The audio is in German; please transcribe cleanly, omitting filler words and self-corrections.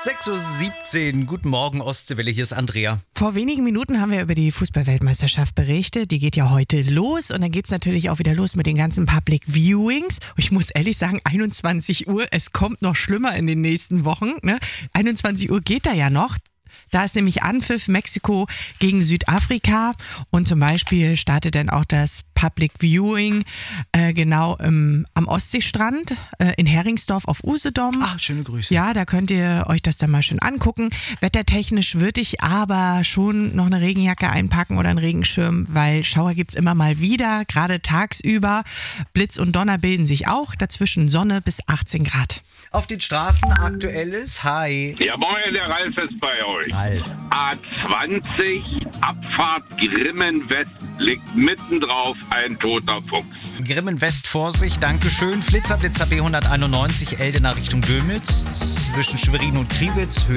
6.17 Uhr, guten Morgen Ostseewelle, hier ist Andrea. Vor wenigen Minuten haben wir über die Fußball-Weltmeisterschaft berichtet. Die geht ja heute los und dann geht es natürlich auch wieder los mit den ganzen Public Viewings. Und ich muss ehrlich sagen, 21 Uhr, es kommt noch schlimmer in den nächsten Wochen. Ne? 21 Uhr geht da ja noch. Da ist nämlich Anpfiff Mexiko gegen Südafrika und zum Beispiel startet dann auch das Public Viewing genau am Ostseestrand in Heringsdorf auf Usedom. Ah, schöne Grüße. Ja, da könnt ihr euch das dann mal schön angucken. Wettertechnisch würde ich aber schon noch eine Regenjacke einpacken oder einen Regenschirm, weil Schauer gibt's immer mal wieder, gerade tagsüber. Blitz und Donner bilden sich auch, dazwischen Sonne bis 18 Grad. Auf den Straßen aktuelles Hi. Ja, moin, der Ralf ist bei euch. Ralf. A20, Abfahrt Grimmen-West, liegt mittenddrauf ein toter Fuchs. Grimmen West, Vorsicht, Dankeschön. Flitzer B191, Eldena Richtung Dömitz, zwischen Schwerin und Kriwitz.